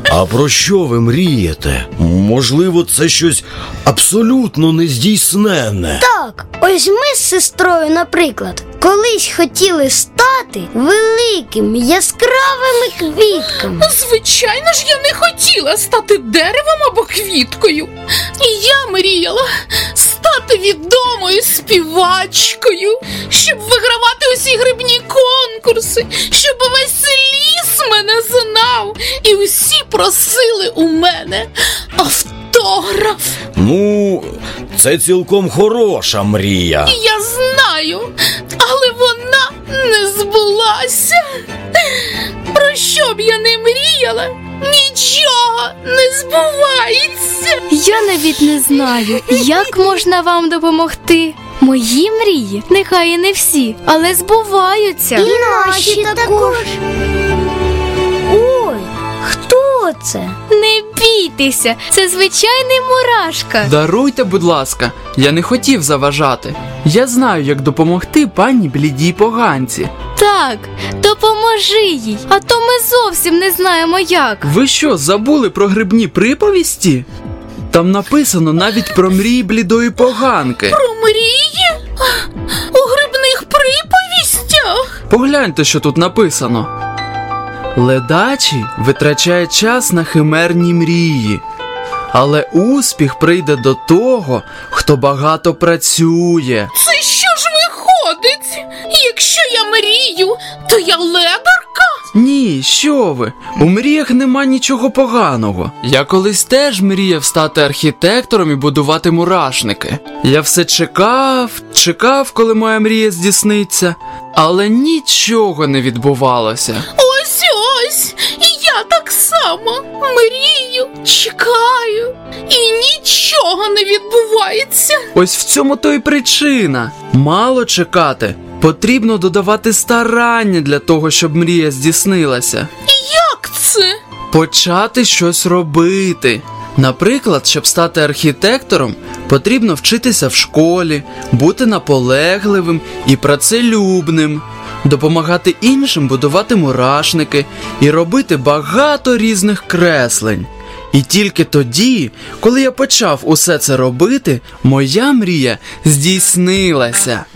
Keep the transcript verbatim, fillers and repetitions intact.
А про що ви мрієте? Можливо, це щось абсолютно нездійсненне. Так, ось ми з сестрою, наприклад, колись хотіли стати великими яскравими квітками. Звичайно ж, я не хотіла стати деревом або квіткою. І я мріяла стати відомою співачкою, щоб вигравати усі грибні конкурси, щоб весь ліс мене знав і усі просили у мене автограф. Ну, це цілком хороша мрія. Я знаю, але вона не збулася. Про що б я не мріяла, нічого не збувається. Я навіть не знаю, як можна вам допомогти. Мої мрії, нехай і не всі, але збуваються. І наші також. Ой, хто це? Не бійтеся, це звичайний мурашка. Даруйте, будь ласка, я не хотів заважати. Я знаю, як допомогти пані блідій поганці. Так, допоможи їй, а то ми зовсім не знаємо як. Ви що, забули про грибні приповісті? Там написано навіть про мрії блідої поганки. Про мрії? У грибних приповістях? Погляньте, що тут написано. Ледачий витрачає час на химерні мрії, але успіх прийде до того, хто багато працює. Це що ж виходить? Якщо я мрію, то я ледарка? Ні, що ви, у мріях нема нічого поганого. Я колись теж мріяв стати архітектором і будувати мурашники. Я все чекав, чекав, коли моя мрія здійсниться, але нічого не відбувалося. Ось ось, і я так само мрію, чекаю, і нічого не відбувається. Ось в цьому то й причина. Мало чекати. Потрібно додавати старання для того, щоб мрія здійснилася. Як це? Почати щось робити. Наприклад, щоб стати архітектором, потрібно вчитися в школі, бути наполегливим і працелюбним, допомагати іншим будувати мурашники і робити багато різних креслень. І тільки тоді, коли я почав усе це робити, моя мрія здійснилася.